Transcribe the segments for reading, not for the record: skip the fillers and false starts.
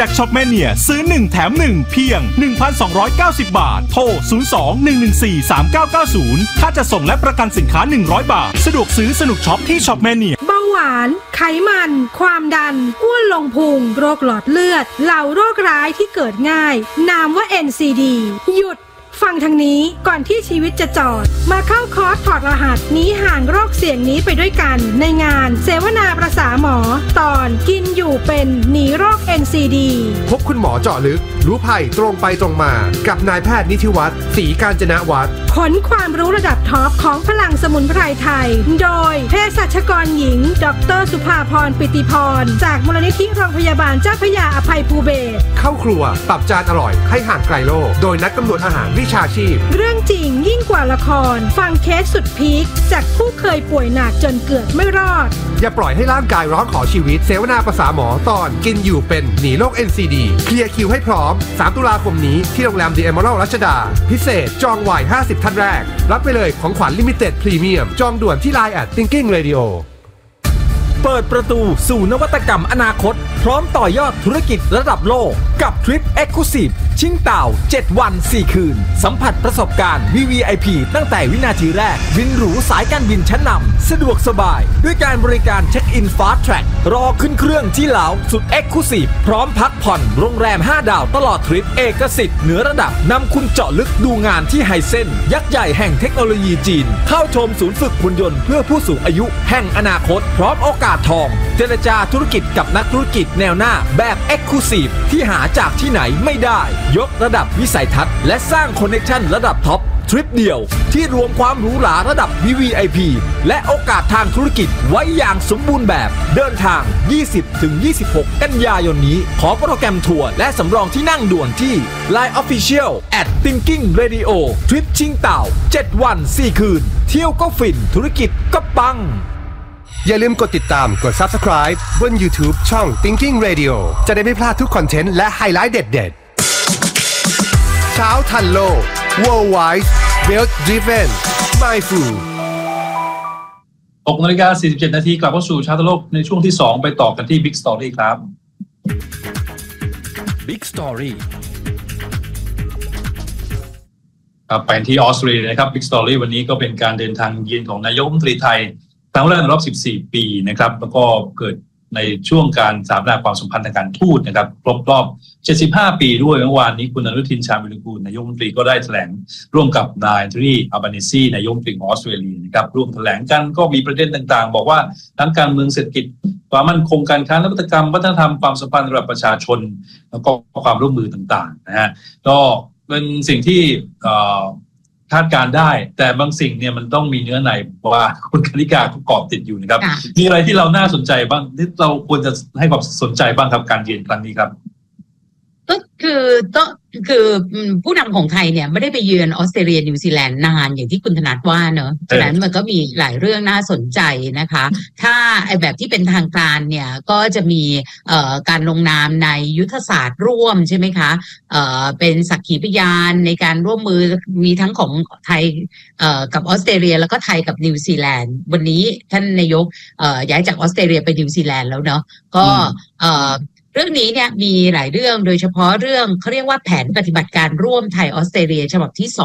จากช็อปแมเนียซื้อ1แถม1เพียง 1,290 บาทโทร 02-114-3990 ถ้าจะส่งและประกันสินค้า100 บาทสะดวกซื้อสนุกช็อปที่ช็อปแมเนียเบาหวานไขมันความดันอ้วนลงพุงโรคหลอดเลือดเหล่าโรคร้ายที่เกิดง่ายนามว่า NCD หยุดฟังทางนี้ก่อนที่ชีวิตจะจอดมาเข้าคอร์สถอดรหัสหนีห่างโรคเสี่ยงนี้ไปด้วยกันในงานเสวนาประสาหมอตอนกินอยู่เป็นหนีโรค NCD พบคุณหมอเจาะลึกรู้ภัยตรงไปตรงมากับนายแพทย์นิธิวัฒน์ศรีกาญจนวัฒน์ขนความรู้ระดับท็อปของพลังสมุนไพรไทยโดยเภสัชกรหญิงดร.สุภาพรปิติพรจากมูลนิธิโรงพยาบาลเจ้าพระยาอภัยภูเบศรเข้าครัวปรับจานอร่อยให้ห่างไกลโรคโดยนักกำหนดอาหารวิชาชีพเรื่องจริงยิ่งกว่าละครฟังเคสสุดพีคจากผู้เคยป่วยหนักจนเกือบไม่รอดอย่าปล่อยให้ร่างกายร้องขอชีวิตเสวนาประสาหมอตอนกินอยู่เป็นหนีโรค NCD เคลียร์คิวให้พร้อม3 ตุลาคมนี้ที่โรงแรม The Emerald รัชดาพิเศษจองไว้50 ท่านแรกรับไปเลยของขวัญลิมิเต็ดพรีเมียมจองด่วนที่ Line @Thinking Radio เปิดประตูสู่นวัตกรรมอนาคตพร้อมต่อยอดธุรกิจระดับโลกกับทริป Exclusive ชิงเต่า7 วัน 4 คืนสัมผัสประสบการณ์ VVIP ตั้งแต่วินาทีแรกบินหรูสายการบินชั้นนำสะดวกสบายด้วยการบริการเช็คอิน Fast Track รอขึ้นเครื่องที่ลาวสุด Exclusive พร้อมพักผ่อนโรงแรม5 ดาวตลอดทริปเอกสิทธิ์เหนือระดับนำคุณเจาะลึกดูงานที่ไฮเซ็นยักษ์ใหญ่แห่งเทคโนโลยีจีนเข้าชมศูนย์ฝึกหุ่นยนต์เพื่อผู้สูงอายุแห่งอนาคตพร้อมโอกาสทองเจรจาธุรกิจกับนักธุรกิจแนวหน้าแบบ Exclusive ที่หาจากที่ไหนไม่ได้ยกระดับวิสัยทัศน์และสร้างคอนเนคชั่นระดับท็อปทริปเดียวที่รวมความหรูหราระดับ VVIP และโอกาสทางธุรกิจไว้อย่างสมบูรณ์แบบเดินทาง 20-26 กันยายนนี้ขอโปรแกรมทัวร์และสำรองที่นั่งด่วนที่ Line Official @Thinking Radio ทริปชิงเต่า7 วัน 4 คืนเที่ยวก็ฟินธุรกิจก็ปังอย่าลืมกดติดตามกด Subscribe บน YouTube ช่อง Thinking Radio จะได้ไม่พลาดทุกคอนเทนต์และไฮไลท์เด็ดๆเช้าทันโลก Worldwide Wealth Driven Mindful 6:47 นาทีกลับเข้าสู่เช้าทันโลกในช่วงที่ 2 ไปต่อกันที่ Big Story ครับ Big Story ไปที่ออสเตรเลียนะครับ Big Story วันนี้ก็เป็นการเดินทางเยือนของนายกรัฐมนตรีไทยครั้งแรกในรอบ 14 ปีนะครับแล้วก็เกิดในช่วงการสถาปนาความสัมพันธ์ทางการทูตนะครับครบรอบ 75 ปีด้วยเมื่อวานนี้คุณอนุทินชาญวิรุฬกูลนายกรัฐมนตรีก็ได้แถลงร่วมกับนายแอนโทนี อัลบานีซีนายกรัฐมนตรีของออสเตรเลียนะครับร่วมแถลงกันก็มีประเด็นต่างๆบอกว่าทั้งการเมืองเศรษฐกิจความมั่นคงการค้านวัตกรรมวัฒนธรรมความสัมพันธ์ระหว่างประชาชนแล้วก็ความร่วมมือต่างๆนะฮะก็เป็นสิ่งที่คาดการได้แต่บางสิ่งเนี่ยมันต้องมีเนื้อในว่าคุณกนิกาก็เกาะติดอยู่นะครับมีอะไรที่เราน่าสนใจบ้างที่เราควรจะให้ความสนใจบ้างครับการเยือนครั้งนี้ครับก็คือผู้นำของไทยเนี่ยไม่ได้ไปเยือนออสเตรเลียนิวซีแลนด์นานอย่างที่คุณธนัทว่าเนอะฉะนั้นมันก็มีหลายเรื่องน่าสนใจนะคะถ้าไอ้แบบที่เป็นทางการเนี่ยก็จะมีการลงนามในยุทธศาสตร์ร่วมใช่ไหมคะเป็นสักขีพยานในการร่วมมือมีทั้งของไทยกับออสเตรเลียแล้วก็ไทยกับนิวซีแลนด์วันนี้ท่านนายกย้ายจากออสเตรเลียไปนิวซีแลนด์แล้วเนาะก็เรื่องนี้เนี่ยมีหลายเรื่องโดยเฉพาะเรื่องเขาเรียกว่าแผนปฏิบัติการร่วมไทยออสเตรเลียฉบับที่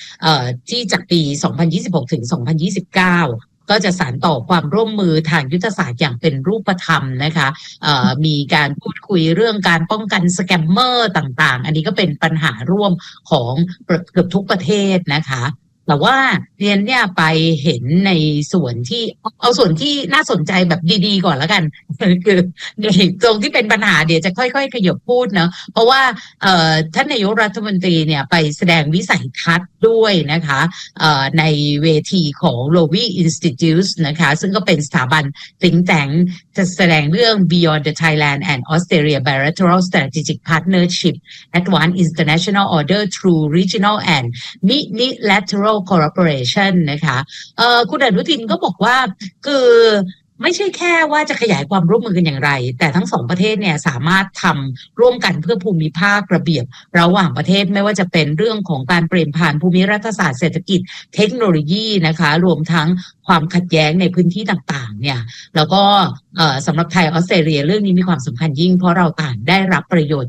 2ที่จากปี 2026 ถึง 2029 ก็จะสานต่อความร่วมมือทางยุทธศาสตร์อย่างเป็นรูปธรรมนะคะมีการพูดคุยเรื่องการป้องกันสแกมเมอร์ต่างๆอันนี้ก็เป็นปัญหาร่วมของเกือบทุกประเทศนะคะแต่ว่าเรียนเนี่ยไปเห็นในส่วนที่เอาส่วนที่น่าสนใจแบบดีๆก่อนแล้วกันคือในตรงที่เป็นปัญหาเดี๋ยวจะค่อยๆขยับพูดเนาะเพราะว่าท่านนายกรัฐมนตรีเนี่ยไปแสดงวิสัยทัศน์ด้วยนะคะในเวทีของ Lowy Institute นะคะซึ่งก็เป็นสถาบัน think tank จะแสดงเรื่อง Beyond the Thailand and Australia Bilateral Strategic Partnership Advance International Order Through Regional and Multilateral Cooperation นะคะคุณอนุทินก็บอกว่าคือไม่ใช่แค่ว่าจะขยายความร่วมมือกันอย่างไรแต่ทั้งสองประเทศเนี่ยสามารถทำร่วมกันเพื่อภูมิภาคระเบียบระหว่างประเทศไม่ว่าจะเป็นเรื่องของการเปลี่ยนผ่านภูมิรัฐศาสตร์เศรษฐกิจเทคโนโลยีนะคะรวมทั้งความขัดแย้งในพื้นที่ต่างๆเนี่ยแล้วก็สำหรับไทยออสเตรเลียเรื่องนี้มีความสำคัญยิ่งเพราะเราต่างได้รับประโยชน์